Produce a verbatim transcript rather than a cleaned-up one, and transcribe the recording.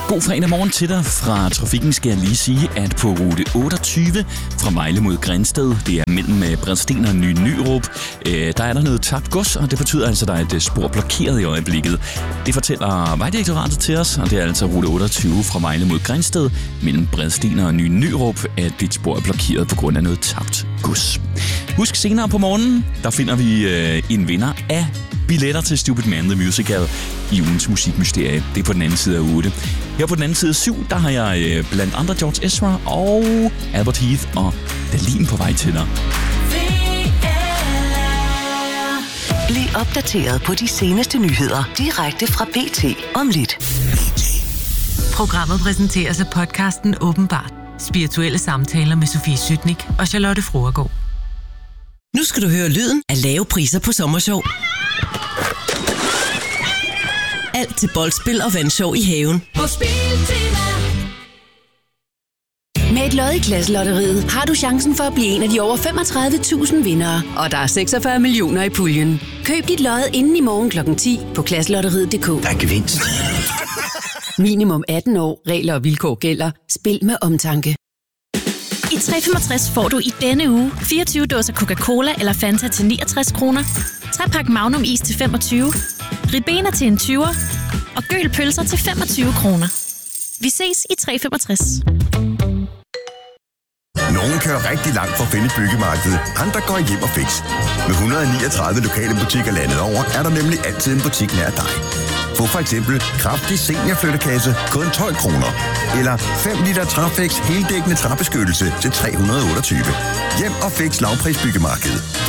God fredag morgen til dig. Fra trafikken skal jeg lige sige, at på rute otteogtyve fra Vejle mod Grindsted, det er mellem Bredsten og Ny Nyrup, øh, der er der noget tabt gods, og det betyder altså, at der er et spor blokeret i øjeblikket. Det fortæller Vejdirektoratet til os, og det er altså rute otteogtyve fra Vejle mod Grindsted mellem Bredsten og Ny Nyrup, at dit spor er blokeret på grund af noget tabt gods. Husk, senere på morgenen, der finder vi øh, en vinder af billetter til Stupid Man The Musical i ugens musikmysterie. Det er på den anden side af otte. Her på den anden side af syv, der har jeg øh, blandt andre George Ezra og Albert Heath og Dahlin på vej til dig. Bliv opdateret på de seneste nyheder direkte fra B T om lidt. Programmet præsenteres af podcasten Åbenbart. Spirituelle samtaler med Sofie Sytnik og Charlotte Fruergaard. Nu skal du høre lyden af lave priser på Sommershow. Alt til boldspil og vandshow i haven. På Spiltema. Med et lod i Klasselotteriet har du chancen for at blive en af de over femogtredive tusind vindere. Og der er seksogfyrre millioner i puljen. Køb dit lod inden i morgen klokken ti på klasselotteriet punktum d k. Der er gevinst. Minimum atten år. Regler og vilkår gælder. Spil med omtanke. I tre femogtres får du i denne uge fireogtyve dåser Coca-Cola eller Fanta til niogtres kroner, tre pak Magnum is til femogtyve, Ribena til en tyver og Gøl pølser til femogtyve kroner. Vi ses i tre femogtres. Nogen kører rigtig langt for at finde byggemarkedet, andre går hjem og fix. Med et hundrede og niogtredive lokale butikker landet over, er der nemlig altid en butik nær dig. Få for eksempel kraftig seniorflyttekasse kun tolv kroner. Eller fem liter Trafex heldækkende træbeskyttelse til tre hundrede og otteogtyve. Hjem og fix lavprisbyggemarked.